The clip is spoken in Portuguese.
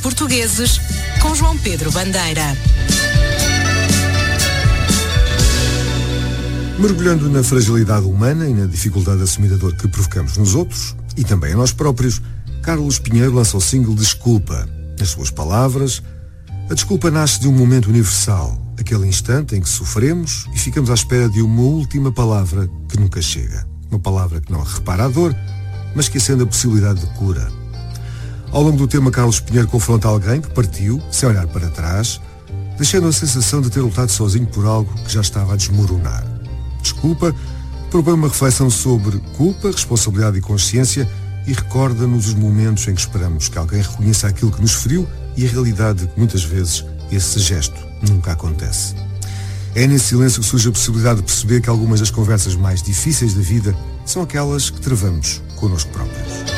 portugueses, com João Pedro Bandeira. Mergulhando na fragilidade humana e na dificuldade de assumir a dor que provocamos nos outros, e também a nós próprios, Carlos Pinheiro lança o single Desculpa. Nas suas palavras, a desculpa nasce de um momento universal, aquele instante em que sofremos e ficamos à espera de uma última palavra que nunca chega. Uma palavra que não repara a dor, mas que acende a possibilidade de cura. Ao longo do tema, Carlos Pinheiro confronta alguém que partiu, sem olhar para trás, deixando a sensação de ter lutado sozinho por algo que já estava a desmoronar. Desculpa propõe uma reflexão sobre culpa, responsabilidade e consciência e recorda-nos os momentos em que esperamos que alguém reconheça aquilo que nos feriu e a realidade de que muitas vezes esse gesto nunca acontece. É nesse silêncio que surge a possibilidade de perceber que algumas das conversas mais difíceis da vida são aquelas que travamos connosco próprios.